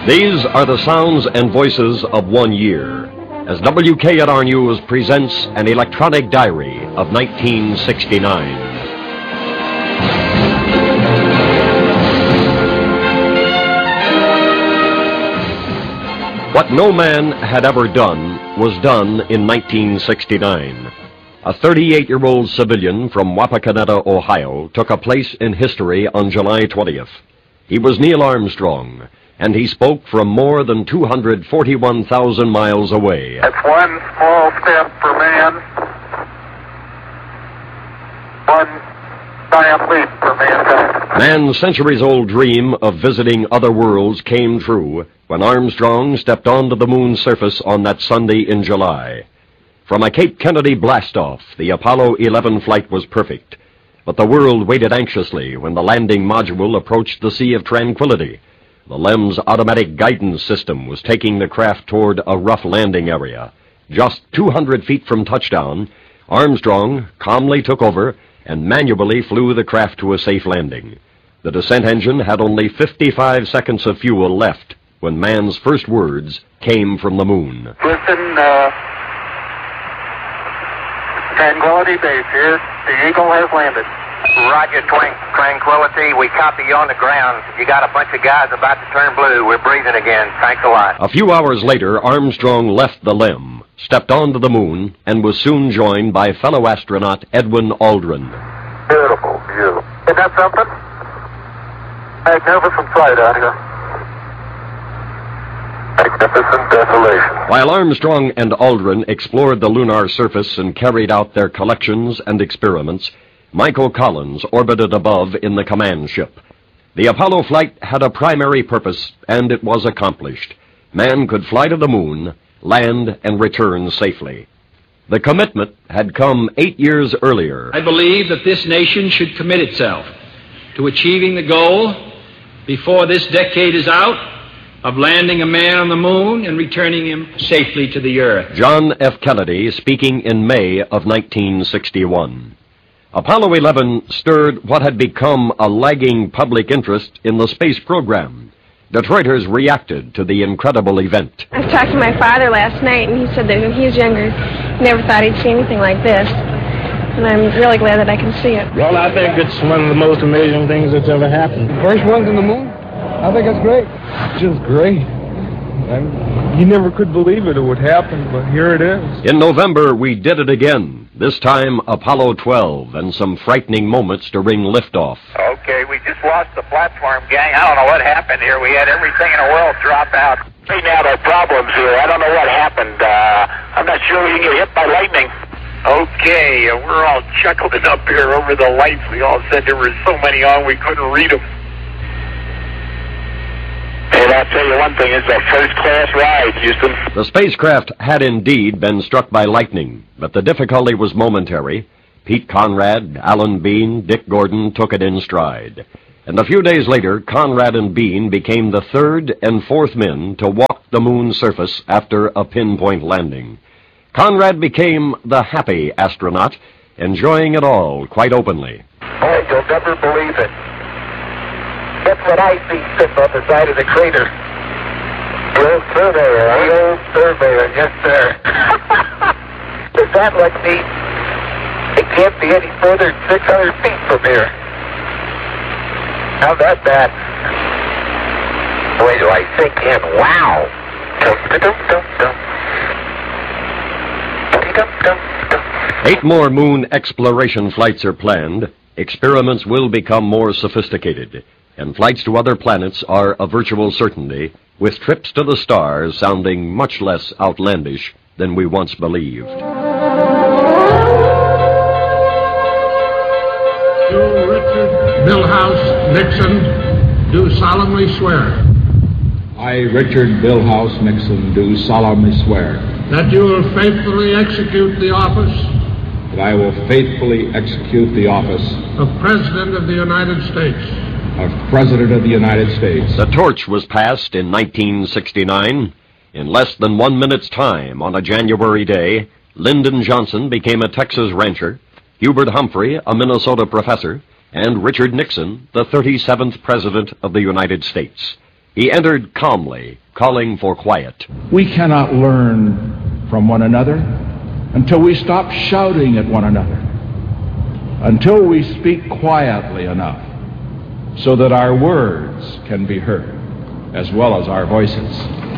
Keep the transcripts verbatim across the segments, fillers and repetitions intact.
These are the sounds and voices of one year, as W K N R News presents an electronic diary of nineteen sixty-nine. What no man had ever done was done in nineteen sixty-nine. A thirty-eight-year-old civilian from Wapakoneta, Ohio, took a place in history on July twentieth. He was Neil Armstrong, and he spoke from more than two hundred forty-one thousand miles away. That's one small step for man, one giant leap for mankind. Man's centuries-old dream of visiting other worlds came true when Armstrong stepped onto the moon's surface on that Sunday in July. From a Cape Kennedy blastoff, the Apollo eleven flight was perfect, but the world waited anxiously when the landing module approached the Sea of Tranquility. The LEM's automatic guidance system was taking the craft toward a rough landing area. Just two hundred feet from touchdown, Armstrong calmly took over and manually flew the craft to a safe landing. The descent engine had only fifty-five seconds of fuel left when man's first words came from the moon. Listen, uh, Tranquility Base here. The Eagle has landed. Roger, Twank, Tranquility. We copy you on the ground. You got a bunch of guys about to turn blue. We're breathing again. Thanks a lot. A few hours later, Armstrong left the LEM, stepped onto the moon, and was soon joined by fellow astronaut Edwin Aldrin. Beautiful view. Isn't that something? Magnificent sight out here. Magnificent desolation. While Armstrong and Aldrin explored the lunar surface and carried out their collections and experiments, Michael Collins orbited above in the command ship. The Apollo flight had a primary purpose, and it was accomplished. Man could fly to the moon, land, and return safely. The commitment had come eight years earlier. I believe that this nation should commit itself to achieving the goal, before this decade is out, of landing a man on the moon and returning him safely to the earth. John F. Kennedy speaking in May of nineteen sixty-one. Apollo eleven stirred what had become a lagging public interest in the space program. Detroiters reacted to the incredible event. I talked to my father last night, and he said that when he was younger, he never thought he'd see anything like this. And I'm really glad that I can see it. Well, I think it's one of the most amazing things that's ever happened. First ones on the moon? I think that's great. Just great. I'm, you never could believe it, it would happen, but here it is. In November, we did it again. This time, Apollo twelve, and some frightening moments to ring liftoff. Okay, we just lost the platform, gang. I don't know what happened here. We had everything in the world drop out. Straighten out our problems here. I don't know what happened. Uh, I'm not sure we can get hit by lightning. Okay, uh, we're all chuckling up here over the lights. We all said there were so many on we couldn't read them. And I'll tell you one thing, it's a first-class ride, Houston. The spacecraft had indeed been struck by lightning, but the difficulty was momentary. Pete Conrad, Alan Bean, Dick Gordon took it in stride. And a few days later, Conrad and Bean became the third and fourth men to walk the moon's surface after a pinpoint landing. Conrad became the happy astronaut, enjoying it all quite openly. Boy, you'll never believe it. That's what I see sitting on the side of the crater. The old surveyor, huh? The old surveyor, yes, sir. Does that look neat? It can't be any further than six hundred feet from here. How about that? Boy, do I think in. Wow. Eight more moon exploration flights are planned. Experiments will become more sophisticated, and flights to other planets are a virtual certainty, with trips to the stars sounding much less outlandish than we once believed. Do Richard Milhouse Nixon do solemnly swear. I, Richard Milhouse Nixon, do solemnly swear that you will faithfully execute the office that I will faithfully execute the office of President of the United States. of President of the United States. The torch was passed in nineteen sixty-nine. In less than one minute's time on a January day, Lyndon Johnson became a Texas rancher, Hubert Humphrey a Minnesota professor, and Richard Nixon the thirty-seventh President of the United States. He entered calmly, calling for quiet. We cannot learn from one another until we stop shouting at one another, until we speak quietly enough so that our words can be heard, as well as our voices.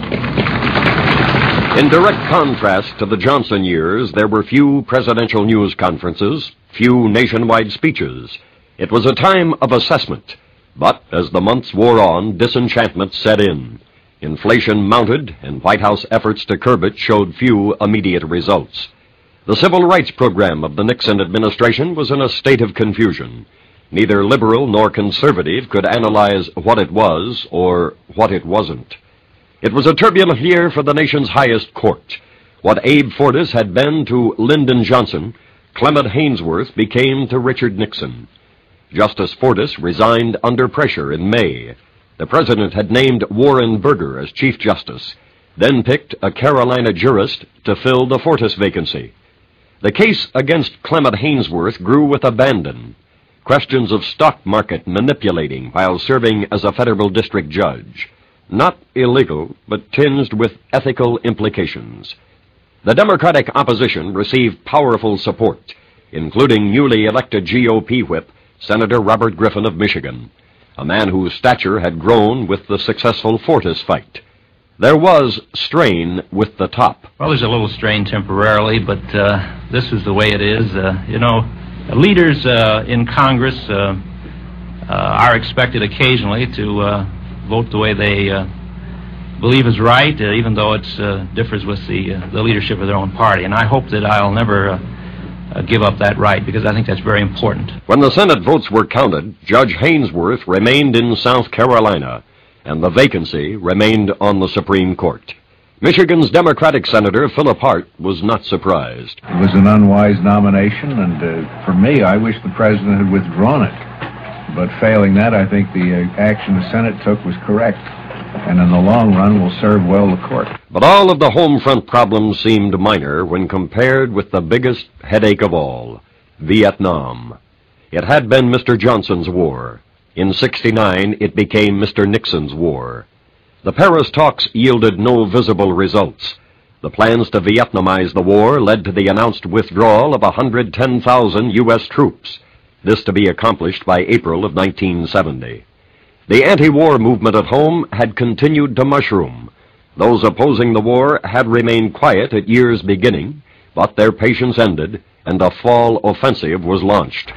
In direct contrast to the Johnson years, there were few presidential news conferences, few nationwide speeches. It was a time of assessment, but as the months wore on, disenchantment set in. Inflation mounted, and White House efforts to curb it showed few immediate results. The civil rights program of the Nixon administration was in a state of confusion. Neither liberal nor conservative could analyze what it was or what it wasn't. It was a turbulent year for the nation's highest court. What Abe Fortas had been to Lyndon Johnson, Clement Haynsworth became to Richard Nixon. Justice Fortas resigned under pressure in May. The president had named Warren Burger as Chief Justice, then picked a Carolina jurist to fill the Fortas vacancy. The case against Clement Haynsworth grew with abandon. Questions of stock market manipulating while serving as a federal district judge. Not illegal, but tinged with ethical implications. The Democratic opposition received powerful support, including newly elected G O P whip Senator Robert Griffin of Michigan, a man whose stature had grown with the successful Fortas fight. There was strain with the top. Well, there's a little strain temporarily, but uh, this is the way it is. Uh, you know, leaders uh, in Congress uh, uh, are expected occasionally to uh, vote the way they uh, believe is right, uh, even though it uh, differs with the, uh, the leadership of their own party. And I hope that I'll never uh, uh, give up that right, because I think that's very important. When the Senate votes were counted, Judge Haynsworth remained in South Carolina, and the vacancy remained on the Supreme Court. Michigan's Democratic Senator Philip Hart was not surprised. It was an unwise nomination, and uh, for me, I wish the president had withdrawn it. But failing that, I think the uh, action the Senate took was correct, and in the long run will serve well the court. But all of the home front problems seemed minor when compared with the biggest headache of all, Vietnam. It had been Mister Johnson's war. In sixty-nine, it became Mister Nixon's war. The Paris talks yielded no visible results. The plans to Vietnamize the war led to the announced withdrawal of one hundred ten thousand U S troops, this to be accomplished by April of nineteen seventy. The anti-war movement at home had continued to mushroom. Those opposing the war had remained quiet at year's beginning, but their patience ended, and a fall offensive was launched.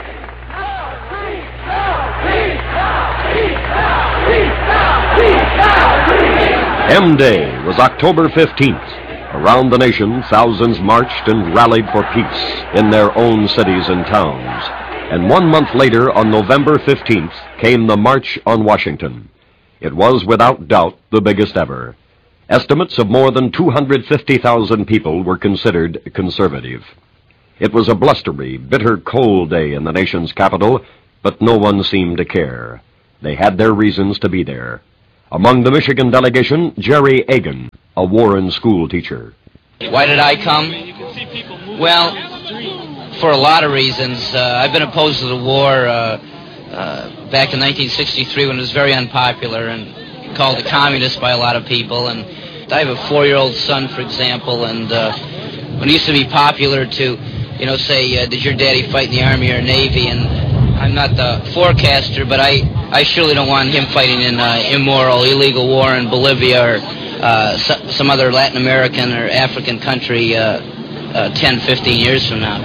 M-Day was October fifteenth. Around the nation, thousands marched and rallied for peace in their own cities and towns. And one month later, on November fifteenth, came the March on Washington. It was, without doubt, the biggest ever. Estimates of more than two hundred fifty thousand people were considered conservative. It was a blustery, bitter, cold day in the nation's capital, but no one seemed to care. They had their reasons to be there. Among the Michigan delegation, Jerry Agan, a Warren school teacher. Why did I come? Well, for a lot of reasons. Uh, I've been opposed to the war uh, uh, back in nineteen sixty-three when it was very unpopular and called a communist by a lot of people. And I have a four-year-old son, for example, and uh, when it used to be popular to, you know, say, uh, did your daddy fight in the Army or Navy? And I'm not the forecaster, but I, I surely don't want him fighting in uh, immoral, illegal war in Bolivia or uh, so, some other Latin American or African country uh, uh, ten, fifteen years from now.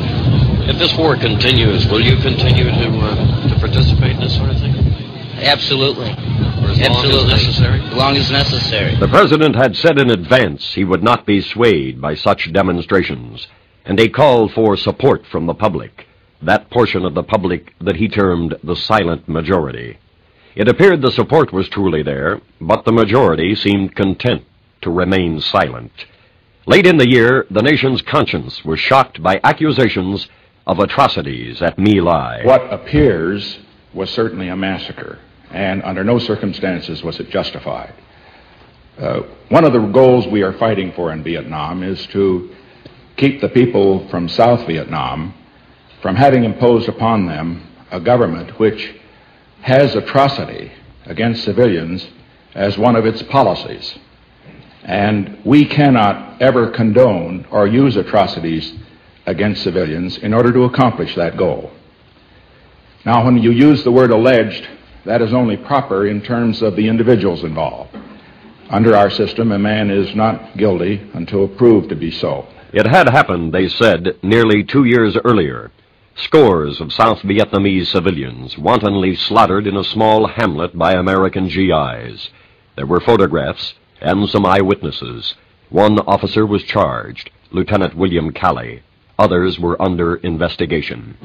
If this war continues, will you continue to uh, to participate in this sort of thing? Absolutely. Or as Absolutely. long as necessary? As long as necessary. The president had said in advance he would not be swayed by such demonstrations, and he called for support from the public, that portion of the public that he termed the silent majority. It appeared the support was truly there, but the majority seemed content to remain silent. Late in the year, the nation's conscience was shocked by accusations of atrocities at My Lai. What appears was certainly a massacre, and under no circumstances was it justified. Uh, one of the goals we are fighting for in Vietnam is to keep the people from South Vietnam from having imposed upon them a government which has atrocity against civilians as one of its policies. And we cannot ever condone or use atrocities against civilians in order to accomplish that goal. Now, when you use the word alleged, that is only proper in terms of the individuals involved. Under our system, a man is not guilty until proved to be so. It had happened, they said, nearly two years earlier. Scores of South Vietnamese civilians wantonly slaughtered in a small hamlet by American G Is. There were photographs and some eyewitnesses. One officer was charged, Lieutenant William Calley. Others were under investigation.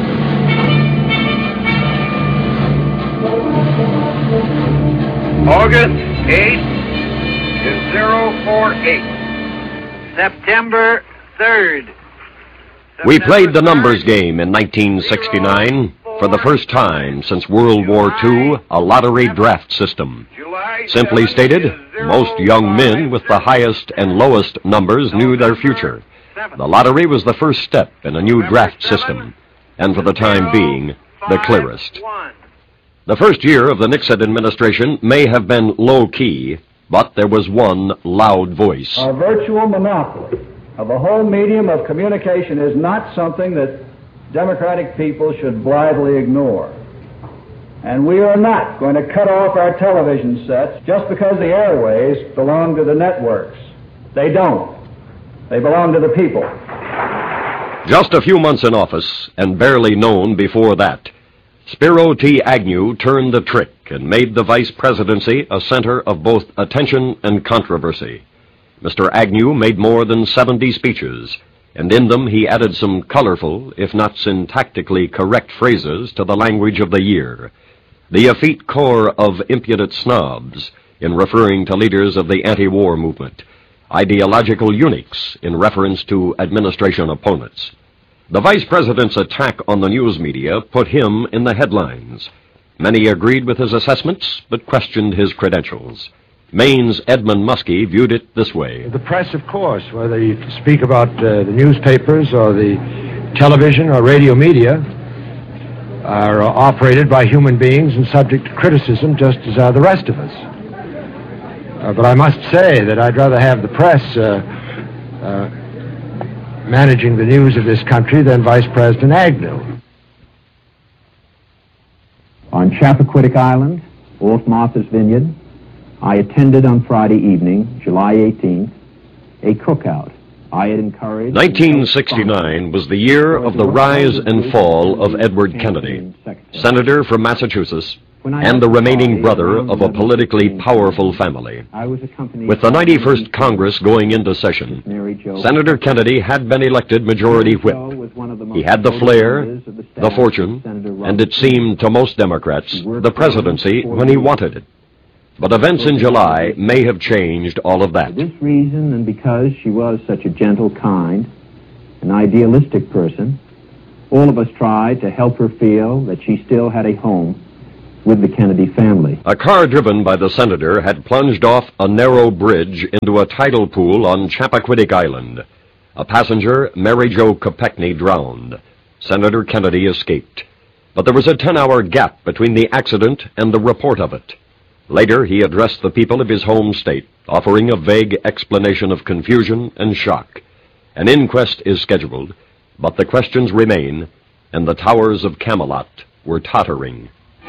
August eighth is zero four eight. September third. We played the numbers game in nineteen sixty-nine. For the first time since World War Two, a lottery draft system. Simply stated, most young men with the highest and lowest numbers knew their future. The lottery was the first step in a new draft system, and for the time being, the clearest. The first year of the Nixon administration may have been low-key, but there was one loud voice. A virtual monopoly of the whole medium of communication is not something that Democratic people should blithely ignore. And we are not going to cut off our television sets just because the airways belong to the networks. They don't. They belong to the people. Just a few months in office, and barely known before that, Spiro T. Agnew turned the trick and made the vice presidency a center of both attention and controversy. Mister Agnew made more than seventy speeches, and in them he added some colorful, if not syntactically correct phrases to the language of the year. The effete corps of impudent snobs in referring to leaders of the anti-war movement, ideological eunuchs in reference to administration opponents. The vice president's attack on the news media put him in the headlines. Many agreed with his assessments, but questioned his credentials. Maine's Edmund Muskie viewed it this way. The press, of course, whether you speak about uh, the newspapers or the television or radio media, are uh, operated by human beings and subject to criticism just as are the rest of us. Uh, but I must say that I'd rather have the press uh, uh, managing the news of this country than Vice President Agnew. On Chappaquiddick Island, off Martha's Vineyard, I attended on Friday evening, July eighteenth, a cookout. I had encouraged... nineteen sixty-nine was the year of the rise and fall of Edward Kennedy, senator from Massachusetts, and the remaining brother of a politically powerful family. With the ninety-first Congress going into session, Senator Kennedy had been elected majority whip. He had the flair, the fortune, and it seemed to most Democrats, the presidency when he wanted it. But events in July may have changed all of that. For this reason, and because she was such a gentle, kind, and idealistic person, all of us tried to help her feel that she still had a home with the Kennedy family. A car driven by the senator had plunged off a narrow bridge into a tidal pool on Chappaquiddick Island. A passenger, Mary Jo Kopechne, drowned. Senator Kennedy escaped. But there was a ten-hour gap between the accident and the report of it. Later, he addressed the people of his home state, offering a vague explanation of confusion and shock. An inquest is scheduled, but the questions remain, and the towers of Camelot were tottering.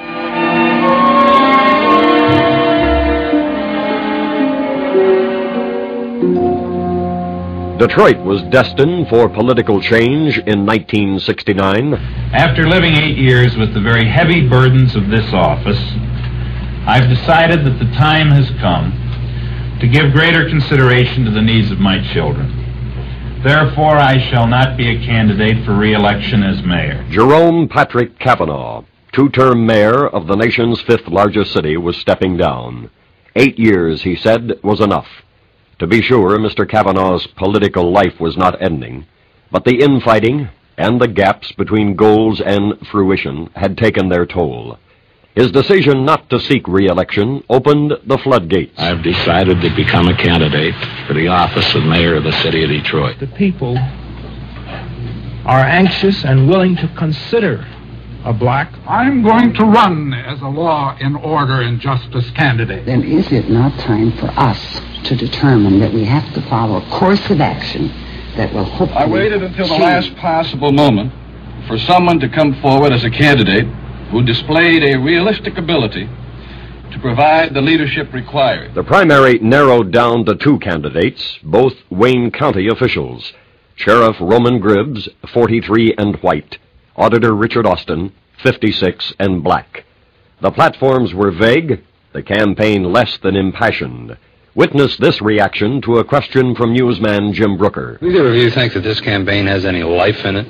Detroit was destined for political change in nineteen sixty-nine. After living eight years with the very heavy burdens of this office, I've decided that the time has come to give greater consideration to the needs of my children. Therefore, I shall not be a candidate for re-election as mayor. Jerome Patrick Cavanaugh, two-term mayor of the nation's fifth largest city, was stepping down. Eight years, he said, was enough. To be sure, Mister Cavanaugh's political life was not ending, but the infighting and the gaps between goals and fruition had taken their toll. His decision not to seek re-election opened the floodgates. I've decided to become a candidate for the office of mayor of the city of Detroit. The people are anxious and willing to consider a black, I'm going to run as a law and order and justice candidate. Then is it not time for us to determine that we have to follow a course of action that will hopefully... I waited until the last possible moment for someone to come forward as a candidate who displayed a realistic ability to provide the leadership required. The primary narrowed down to two candidates, both Wayne County officials. Sheriff Roman Gribbs, forty-three and white. Auditor Richard Austin, fifty-six and black. The platforms were vague, the campaign less than impassioned. Witness this reaction to a question from newsman Jim Brooker. Do either of you think that this campaign has any life in it?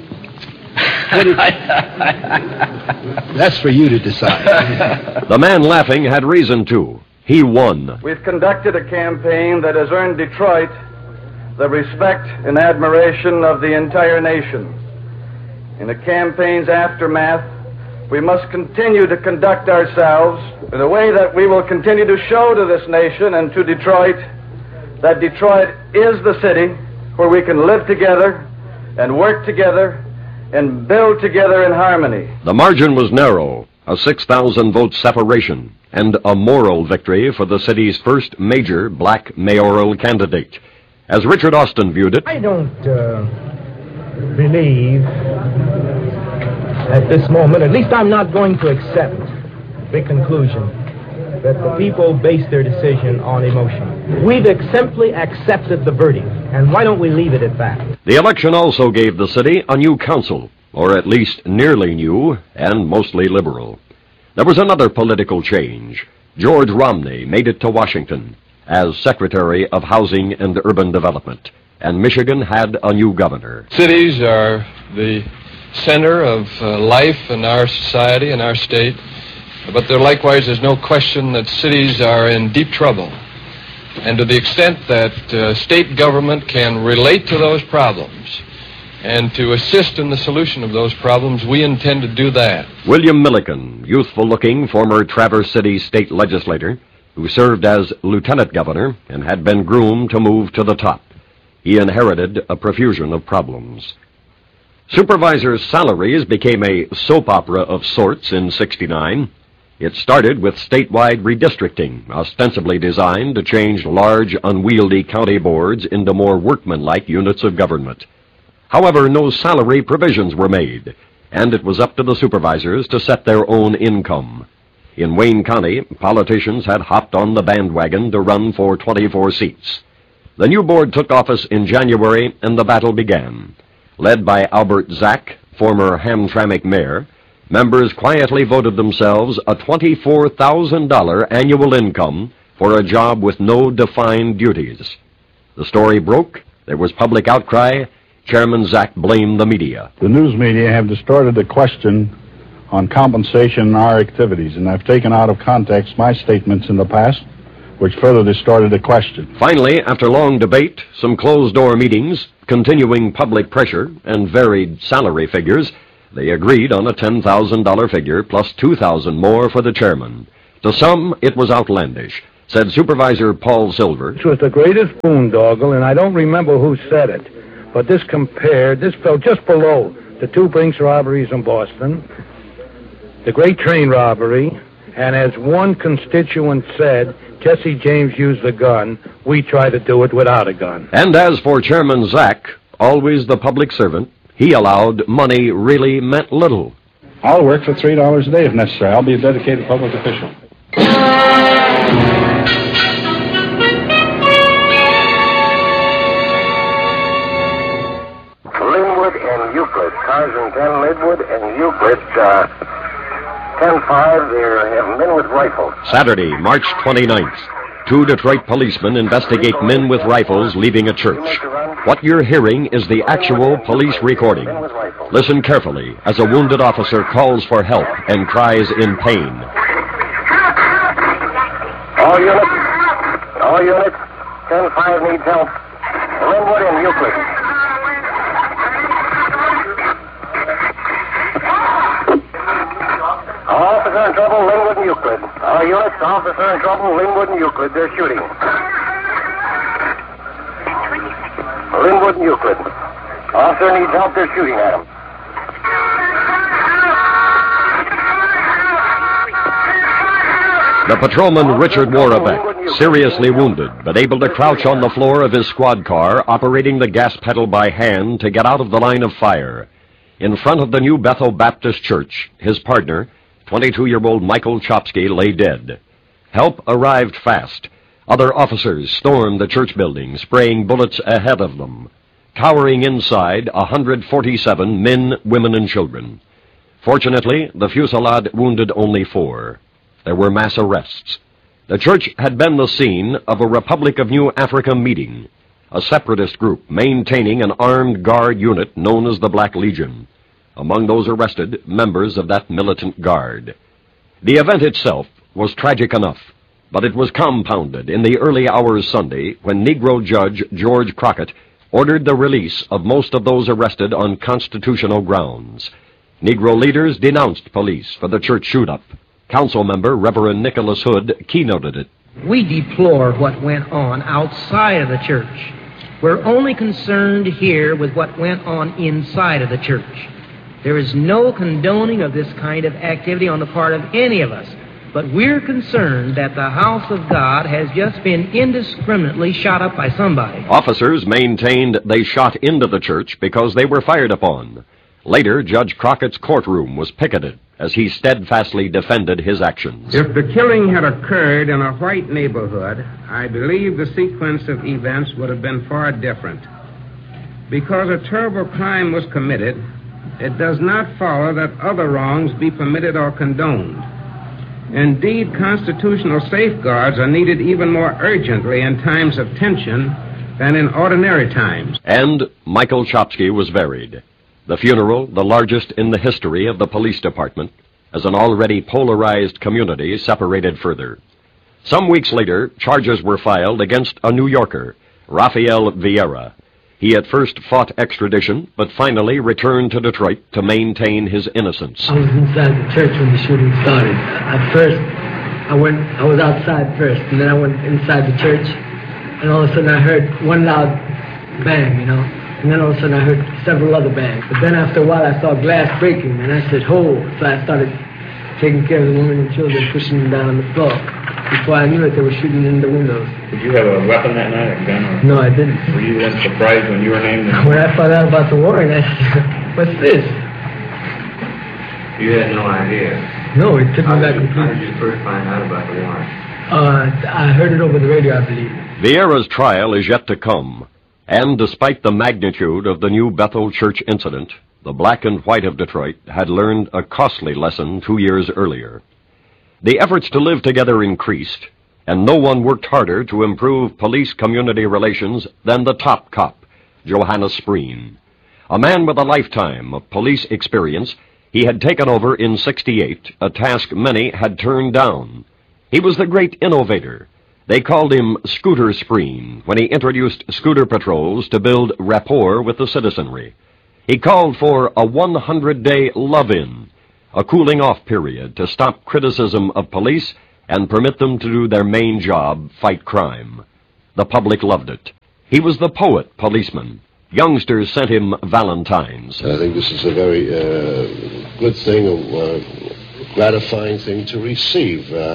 That's for you to decide. The man laughing had reason to. He won. We've conducted a campaign that has earned Detroit the respect and admiration of the entire nation. In the campaign's aftermath, we must continue to conduct ourselves in a way that we will continue to show to this nation and to Detroit that Detroit is the city where we can live together and work together and build together in harmony. The margin was narrow, a six thousand vote separation, and a moral victory for the city's first major black mayoral candidate. As Richard Austin viewed it, I don't uh, believe at this moment, at least I'm not going to accept the conclusion that the people base their decision on emotion. We've simply accepted the verdict, and why don't we leave it at that? The election also gave the city a new council, or at least nearly new, and mostly liberal. There was another political change. George Romney made it to Washington as Secretary of Housing and Urban Development, and Michigan had a new governor. Cities are the center of uh, life in our society and our state, but there likewise is no question that cities are in deep trouble. And to the extent that uh, state government can relate to those problems and to assist in the solution of those problems, we intend to do that. William Milliken, youthful-looking former Traverse City state legislator, who served as lieutenant governor and had been groomed to move to the top. He inherited a profusion of problems. Supervisors' salaries became a soap opera of sorts in sixty-nine. It started with statewide redistricting, ostensibly designed to change large, unwieldy county boards into more workmanlike units of government. However, no salary provisions were made, and it was up to the supervisors to set their own income. In Wayne County, politicians had hopped on the bandwagon to run for twenty-four seats. The new board took office in January, and the battle began. Led by Albert Zack, former Hamtramck mayor, members quietly voted themselves a twenty-four thousand dollars annual income for a job with no defined duties. The story broke, there was public outcry, Chairman Zack blamed the media. The news media have distorted the question on compensation in our activities, and I've taken out of context my statements in the past, which further distorted the question. Finally, after long debate, some closed-door meetings, continuing public pressure, and varied salary figures, they agreed on a ten thousand dollars figure plus two thousand dollars more for the chairman. To some, it was outlandish, said Supervisor Paul Silver. This was the greatest boondoggle, and I don't remember who said it, but this compared, this fell just below the two Brinks robberies in Boston, the great train robbery, and as one constituent said, Jesse James used a gun, we try to do it without a gun. And as for Chairman Zack, always the public servant, he allowed money really meant little. I'll work for three dollars a day if necessary. I'll be a dedicated public official. Linwood and Euclid. Cars in ten, Linwood and Euclid. Uh, ten five, they have men with rifles. Saturday, March twenty-ninth. Two Detroit policemen investigate men with rifles leaving a church. What you're hearing is the actual police recording. Listen carefully as a wounded officer calls for help and cries in pain. All units, all units, ten five needs help. Linwood and Euclid. Officer in trouble, Linwood and Euclid. All units, officer in trouble, Linwood and Euclid. They're shooting. Linwood and Euclid. Officer needs help, they're shooting at him. The patrolman Richard Warbeck, seriously wounded, but able to crouch on the floor of his squad car, operating the gas pedal by hand to get out of the line of fire. In front of the New Bethel Baptist Church, his partner, twenty-two-year-old Michael Chopsky, lay dead. Help arrived fast. Other officers stormed the church building, spraying bullets ahead of them. Cowering inside, one hundred forty-seven men, women, and children. Fortunately, the fusillade wounded only four. There were mass arrests. The church had been the scene of a Republic of New Africa meeting, a separatist group maintaining an armed guard unit known as the Black Legion. Among those arrested, members of that militant guard. The event itself was tragic enough, but it was compounded in the early hours Sunday when Negro Judge George Crockett ordered the release of most of those arrested on constitutional grounds. Negro leaders denounced police for the church shoot-up. Council member Reverend Nicholas Hood keynoted it. We deplore what went on outside of the church. We're only concerned here with what went on inside of the church. There is no condoning of this kind of activity on the part of any of us, but we're concerned that the house of God has just been indiscriminately shot up by somebody. Officers maintained they shot into the church because they were fired upon. Later, Judge Crockett's courtroom was picketed as he steadfastly defended his actions. If the killing had occurred in a white neighborhood, I believe the sequence of events would have been far different. Because a terrible crime was committed, it does not follow that other wrongs be permitted or condoned. Indeed, constitutional safeguards are needed even more urgently in times of tension than in ordinary times. And Michael Chopsky was buried. The funeral, the largest in the history of the police department, as an already polarized community separated further. Some weeks later, charges were filed against a New Yorker, Rafael Vieira. He at first fought extradition, but finally returned to Detroit to maintain his innocence. I was inside the church when the shooting started. At first, I went, I was outside first, and then I went inside the church, and all of a sudden I heard one loud bang, you know. And then all of a sudden I heard several other bangs. But then after a while I saw glass breaking, and I said, "Hold!" So I started taking care of the women and children, pushing them down on the floor. Before I knew it, they were shooting in the windows. Did you have a weapon that night, a gun? Or... No, I didn't. Were you then surprised when you were named? When I found out about the warrant, I said, "What's this?" You had no idea. No, it took how me back did you, completely. How did you first find out about the warrant? Uh, I heard it over the radio, I believe. Vieira's trial is yet to come. And despite the magnitude of the New Bethel Church incident, the black and white of Detroit had learned a costly lesson two years earlier. The efforts to live together increased, and no one worked harder to improve police-community relations than the top cop, Johannes Spreen. A man with a lifetime of police experience, he had taken over in sixty-eight, a task many had turned down. He was the great innovator. They called him Scooter Spreen when he introduced scooter patrols to build rapport with the citizenry. He called for a one hundred day love-in, a cooling-off period to stop criticism of police and permit them to do their main job, fight crime. The public loved it. He was the poet policeman. Youngsters sent him valentines. I think this is a very uh, good thing, a uh, gratifying thing to receive. Uh,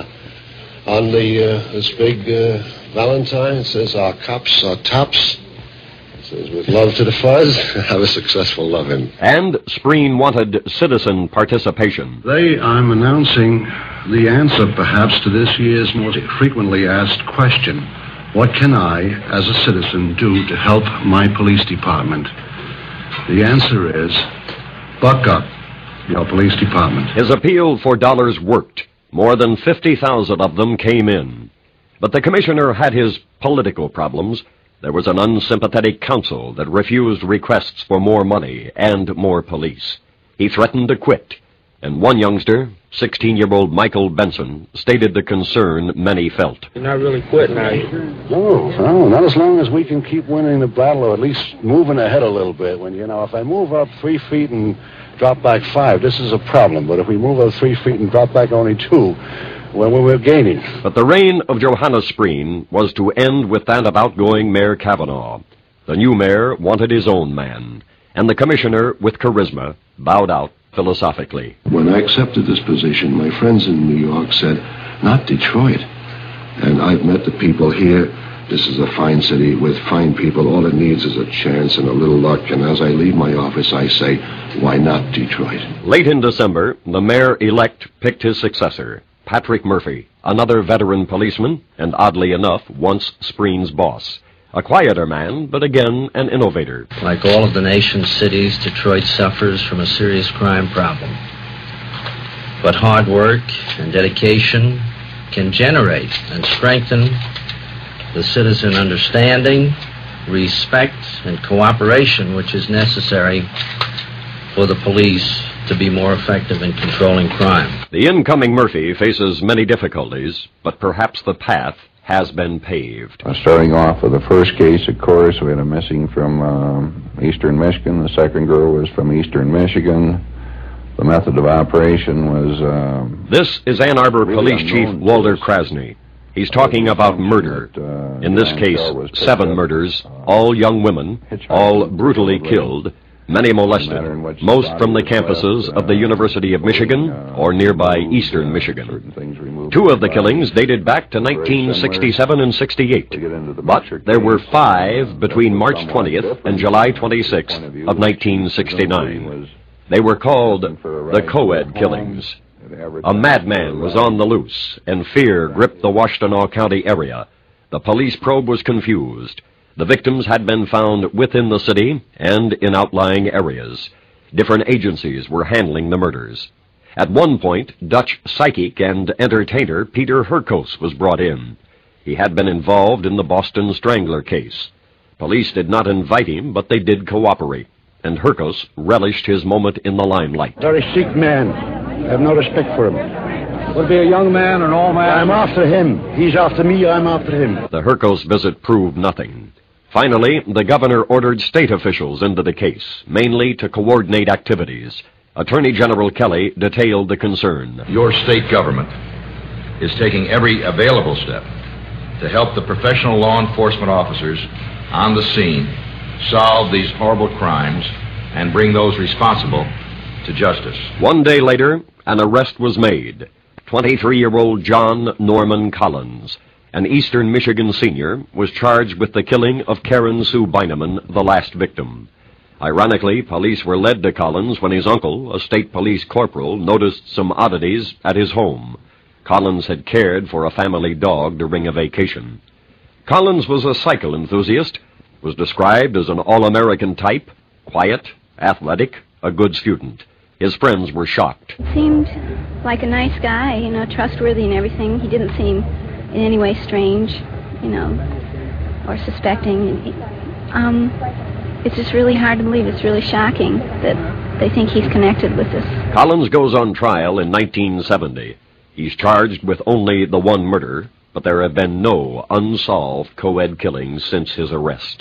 On the uh, this big uh, Valentine, it says, "Our cops are tops." It says, "With love to the fuzz, have a successful love-in." And Spreen wanted citizen participation. Today, I'm announcing the answer, perhaps, to this year's most frequently asked question: what can I, as a citizen, do to help my police department? The answer is, buck up, your police department. His appeal for dollars worked. More than fifty thousand of them came in. But the commissioner had his political problems. There was an unsympathetic council that refused requests for more money and more police. He threatened to quit. And one youngster, sixteen-year-old Michael Benson, stated the concern many felt. You're not really quitting, are you? No, no, not as long as we can keep winning the battle, or at least moving ahead a little bit. When, you know, if I move up three feet and drop back five, this is a problem. But if we move up three feet and drop back only two, well, we're gaining. But the reign of Johannes Spreen was to end with that of outgoing Mayor Kavanaugh. The new mayor wanted his own man, and the commissioner, with charisma, bowed out philosophically. When I accepted this position, my friends in New York said, not Detroit. And I've met the people here. This is a fine city with fine people. All it needs is a chance and a little luck. And as I leave my office, I say, why not Detroit? Late in December, the mayor-elect picked his successor, Patrick Murphy, another veteran policeman, and oddly enough, once Spreen's boss. A quieter man, but again an innovator. Like all of the nation's cities, Detroit suffers from a serious crime problem. But hard work and dedication can generate and strengthen the citizen understanding, respect, and cooperation which is necessary for the police to be more effective in controlling crime. The incoming Murphy faces many difficulties, but perhaps the path has been paved. Uh, starting off with the first case, of course, we had a missing from um, eastern Michigan. The second girl was from eastern Michigan. The method of operation was... Um, this is Ann Arbor really Police Chief Walter Krasny. He's talking about murder. That, uh, In this case, seven murders, all young women, all brutally killed, many molested, most from the campuses of the University of Michigan or nearby eastern Michigan. Two of the killings dated back to nineteen sixty-seven and sixty-eight, but there were five between March twentieth and July twenty-sixth of nineteen sixty-nine. They were called the co-ed killings. A madman was on the loose, and fear gripped the Washtenaw County area. The police probe was confused. The victims had been found within the city and in outlying areas. Different agencies were handling the murders. At one point, Dutch psychic and entertainer Peter Hurkos was brought in. He had been involved in the Boston Strangler case. Police did not invite him, but they did cooperate, and Hurkos relished his moment in the limelight. Very sick man. I have no respect for him. Would be a young man, an old man. I'm after him. He's after me, I'm after him. The Hurkos visit proved nothing. Finally, the governor ordered state officials into the case, mainly to coordinate activities. Attorney General Kelly detailed the concern. Your state government is taking every available step to help the professional law enforcement officers on the scene solve these horrible crimes and bring those responsible to justice. One day later, an arrest was made. twenty-three-year-old John Norman Collins, an eastern Michigan senior, was charged with the killing of Karen Sue Beineman, the last victim. Ironically, police were led to Collins when his uncle, a state police corporal, noticed some oddities at his home. Collins had cared for a family dog during a vacation. Collins was a cycle enthusiast, was described as an all-American type, quiet, athletic, a good student. His friends were shocked. Seemed like a nice guy, you know, trustworthy and everything. He didn't seem in any way strange, you know, or suspecting. Um, it's just really hard to believe. It's really shocking that they think he's connected with this. Collins goes on trial in nineteen seventy. He's charged with only the one murder, but there have been no unsolved co-ed killings since his arrest.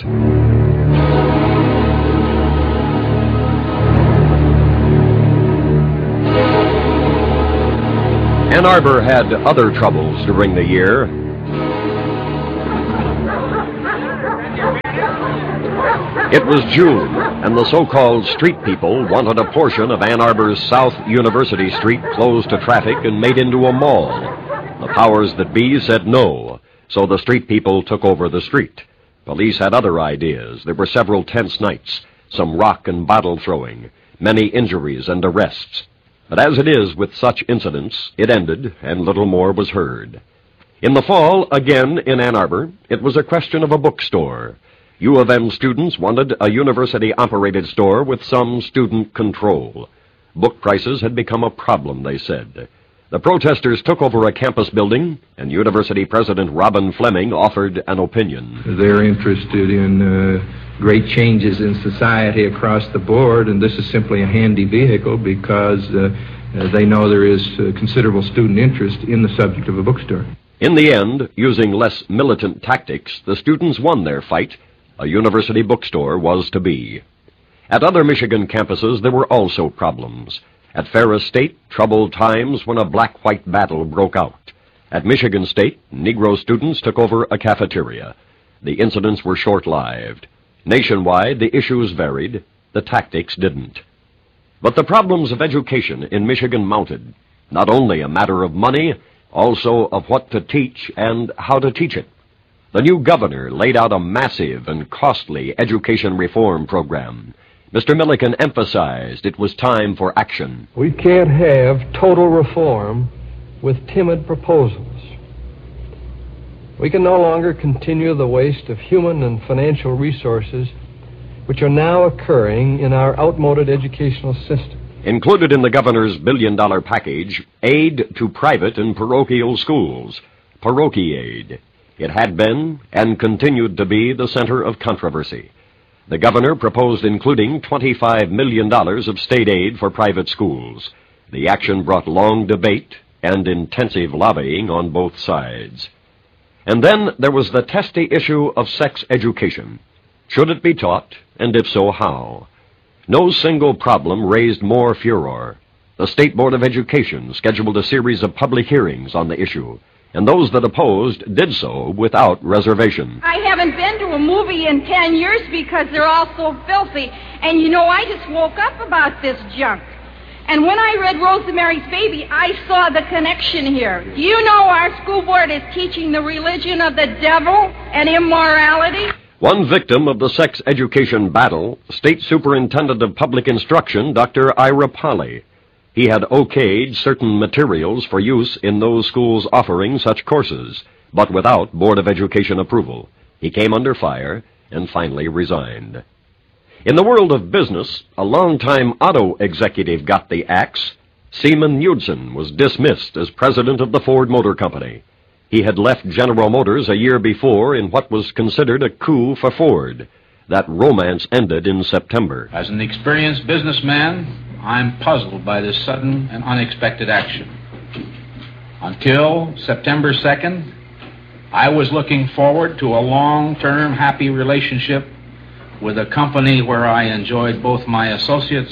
Ann Arbor had other troubles during the year. It was June, and the so-called street people wanted a portion of Ann Arbor's South University Street closed to traffic and made into a mall. The powers that be said no, so the street people took over the street. Police had other ideas. There were several tense nights, some rock and bottle throwing, many injuries and arrests. But as it is with such incidents, it ended, and little more was heard. In the fall, again in Ann Arbor, it was a question of a bookstore. U of M students wanted a university-operated store with some student control. Book prices had become a problem, they said. The protesters took over a campus building, and University President Robin Fleming offered an opinion. They're interested in uh, great changes in society across the board, and this is simply a handy vehicle because uh, uh, they know there is uh, considerable student interest in the subject of a bookstore. In the end, using less militant tactics, the students won their fight. A university bookstore was to be. At other Michigan campuses, there were also problems. At Ferris State, troubled times when a black-white battle broke out. At Michigan State, Negro students took over a cafeteria. The incidents were short-lived. Nationwide, the issues varied. The tactics didn't. But the problems of education in Michigan mounted. Not only a matter of money, also of what to teach and how to teach it. The new governor laid out a massive and costly education reform program. Mister Milliken emphasized it was time for action. We can't have total reform with timid proposals. We can no longer continue the waste of human and financial resources which are now occurring in our outmoded educational system. Included in the governor's billion-dollar package, aid to private and parochial schools, parochiaid. It had been and continued to be the center of controversy. The governor proposed including twenty-five million dollars of state aid for private schools. The action brought long debate and intensive lobbying on both sides. And then there was the testy issue of sex education. Should it be taught, and if so, how? No single problem raised more furor. The State Board of Education scheduled a series of public hearings on the issue, and those that opposed did so without reservation. I haven't been to a movie in ten years because they're all so filthy. And you know, I just woke up about this junk. And when I read Rosemary's Baby, I saw the connection here. Do you know our school board is teaching the religion of the devil and immorality? One victim of the sex education battle, State Superintendent of Public Instruction, Doctor Ira Polly. He had okayed certain materials for use in those schools offering such courses, but without Board of Education approval. He came under fire and finally resigned. In the world of business, a longtime auto executive got the axe. Seaman Knudsen was dismissed as president of the Ford Motor Company. He had left General Motors a year before in what was considered a coup for Ford. That romance ended in September. As an experienced businessman, I'm puzzled by this sudden and unexpected action. Until September second, I was looking forward to a long-term happy relationship with a company where I enjoyed both my associates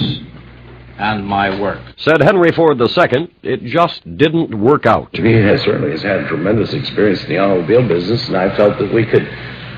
and my work. Said Henry Ford the Second, it just didn't work out. He has certainly has had tremendous experience in the automobile business, and I felt that we could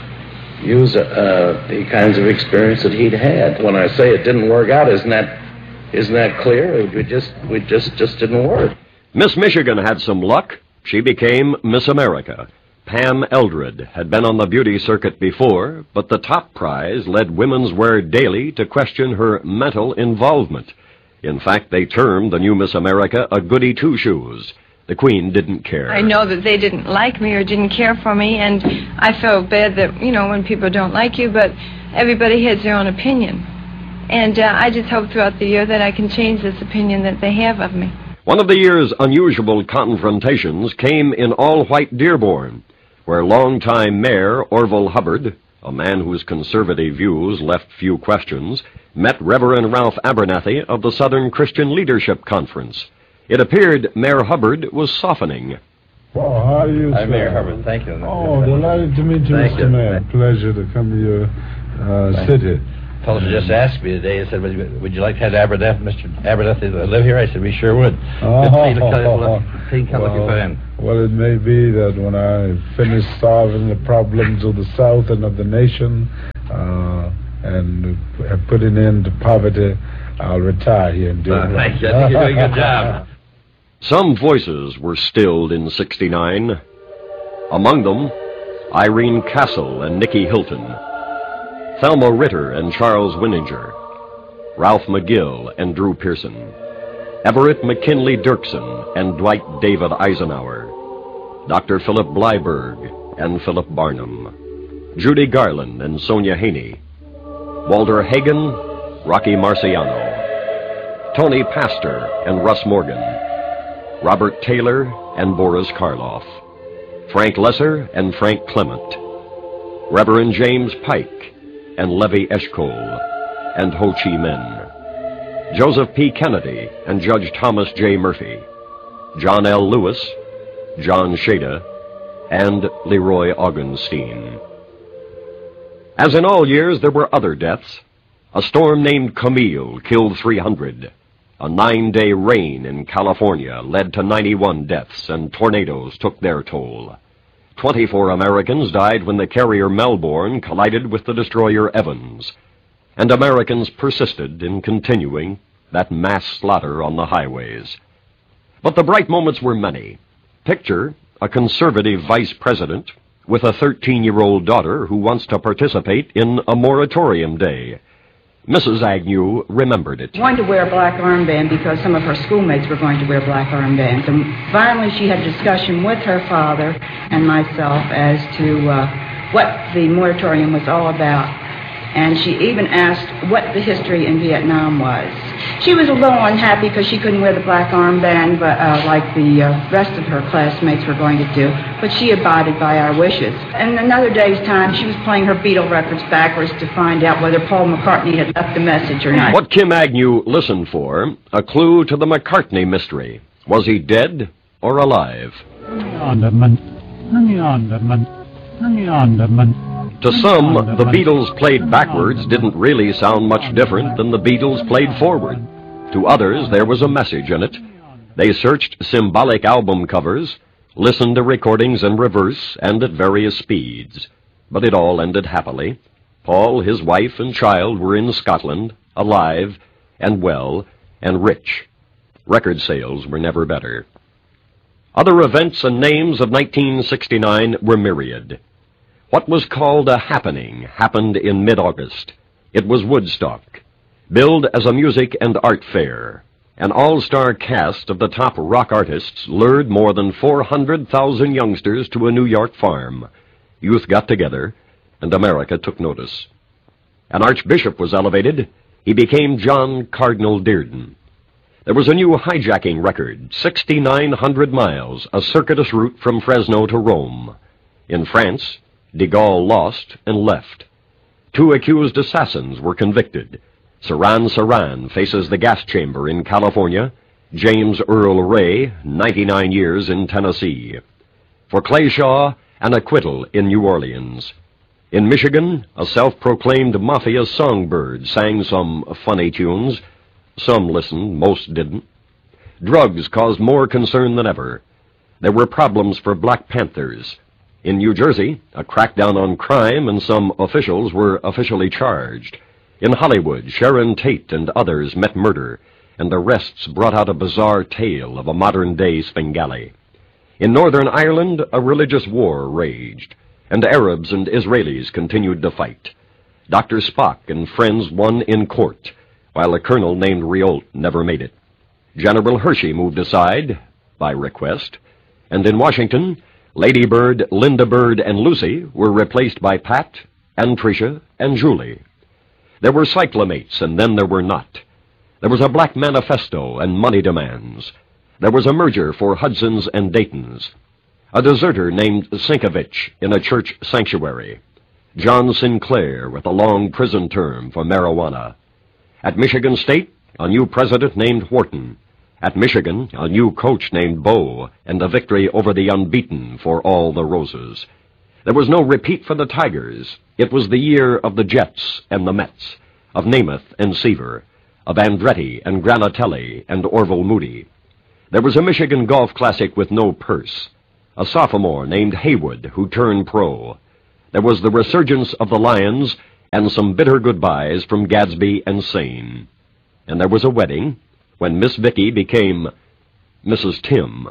use uh, the kinds of experience that he'd had. When I say it didn't work out, isn't that isn't that clear? We just we just just didn't work. Miss Michigan had some luck. She became Miss America. Pam Eldred had been on the beauty circuit before, but the top prize led Women's Wear Daily to question her mental involvement. In fact, they termed the new Miss America a goody two-shoes. The Queen didn't care. I know that they didn't like me or didn't care for me, and I felt bad that, you know, when people don't like you, but everybody has their own opinion. And uh, I just hope throughout the year that I can change this opinion that they have of me. One of the year's unusual confrontations came in all-white Dearborn, where longtime Mayor Orville Hubbard, a man whose conservative views left few questions, met Reverend Ralph Abernathy of the Southern Christian Leadership Conference. It appeared Mayor Hubbard was softening. Well, how are you, Hi, sir? Mayor Hubbard. Thank you. Oh, delighted to meet you, Thank Mister you. Mayor. Pleasure to come to your uh, city. A fellow just asked me today, he said, would you, would you like to have Abernathy, Mister Abernathy live here? I said, we sure would. Oh, Just please look- look- please come looking for him. Well, it may be that when I finish solving the problems of the South and of the nation uh, and have put an end to poverty, I'll retire here in Dearborn. Uh, thank you. I think you're doing a good job. Some voices were stilled in sixty-nine. Among them, Irene Castle and Nicky Hilton, Thelma Ritter and Charles Winninger, Ralph McGill and Drew Pearson, Everett McKinley Dirksen and Dwight David Eisenhower, Doctor Philip Blyberg and Philip Barnum, Judy Garland and Sonia Haney, Walter Hagen, Rocky Marciano, Tony Pastor and Russ Morgan, Robert Taylor and Boris Karloff, Frank Lesser and Frank Clement, Reverend James Pike and Levi Eshkol and Ho Chi Minh, Joseph P. Kennedy and Judge Thomas J. Murphy, John L. Lewis, John Shada, and Leroy Augenstein. As in all years, there were other deaths. A storm named Camille killed three hundred. A nine-day rain in California led to ninety-one deaths, and tornadoes took their toll. Twenty-four Americans died when the carrier Melbourne collided with the destroyer Evans. And Americans persisted in continuing that mass slaughter on the highways. But the bright moments were many. Picture a conservative vice president with a thirteen-year-old daughter who wants to participate in a moratorium day. Missus Agnew remembered it. Wanted to wear a black armband because some of her schoolmates were going to wear black armbands. And finally she had a discussion with her father and myself as to uh, what the moratorium was all about. And she even asked what the history in Vietnam was. She was a little unhappy because she couldn't wear the black armband, but uh, like the uh, rest of her classmates were going to do. But she abided by our wishes. And another day's time, she was playing her Beatle records backwards to find out whether Paul McCartney had left a message or not. What Kim Agnew listened for, a clue to the McCartney mystery. Was he dead or alive? To some, the Beatles played backwards didn't really sound much different than the Beatles played forward. To others, there was a message in it. They searched symbolic album covers, listened to recordings in reverse and at various speeds. But it all ended happily. Paul, his wife, and child were in Scotland, alive and well and rich. Record sales were never better. Other events and names of nineteen sixty-nine were myriad. What was called a happening happened in mid-August. It was Woodstock, billed as a music and art fair. An all-star cast of the top rock artists lured more than four hundred thousand youngsters to a New York farm. Youth got together, and America took notice. An archbishop was elevated. He became John Cardinal Dearden. There was a new hijacking record, sixty-nine hundred miles, a circuitous route from Fresno to Rome. In France, de Gaulle lost and left. Two accused assassins were convicted. Saran Saran faces the gas chamber in California. James Earl Ray, ninety-nine years in Tennessee. For Clay Shaw, an acquittal in New Orleans. In Michigan, a self-proclaimed mafia songbird sang some funny tunes. Some listened, most didn't. Drugs caused more concern than ever. There were problems for Black Panthers. In New Jersey, a crackdown on crime and some officials were officially charged. In Hollywood, Sharon Tate and others met murder, and arrests brought out a bizarre tale of a modern-day Svengali. In Northern Ireland, a religious war raged, and Arabs and Israelis continued to fight. Doctor Spock and friends won in court, while a colonel named Riault never made it. General Hershey moved aside, by request, and in Washington, Lady Bird, Linda Bird, and Lucy were replaced by Pat and Tricia and Julie. There were cyclamates, and then there were not. There was a black manifesto and money demands. There was a merger for Hudson's and Dayton's. A deserter named Sinkovich in a church sanctuary. John Sinclair with a long prison term for marijuana. At Michigan State, a new president named Wharton. At Michigan, a new coach named Bo, and a victory over the unbeaten for all the Roses. There was no repeat for the Tigers. It was the year of the Jets and the Mets, of Namath and Seaver, of Andretti and Granatelli and Orville Moody. There was a Michigan Golf Classic with no purse, a sophomore named Haywood who turned pro. There was the resurgence of the Lions and some bitter goodbyes from Gadsby and Sane. And there was a wedding, when Miss Vicky became Missus Tim.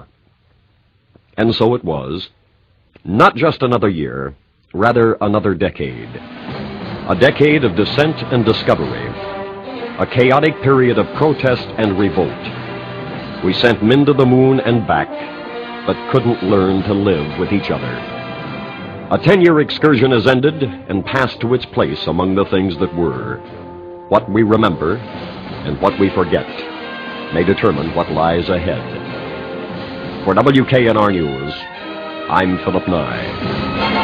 And so it was, not just another year, rather another decade. A decade of descent and discovery. A chaotic period of protest and revolt. We sent men to the moon and back, but couldn't learn to live with each other. A ten-year excursion has ended and passed to its place among the things that were. What we remember and what we forget may determine what lies ahead. For W K N R News, I'm Philip Nye.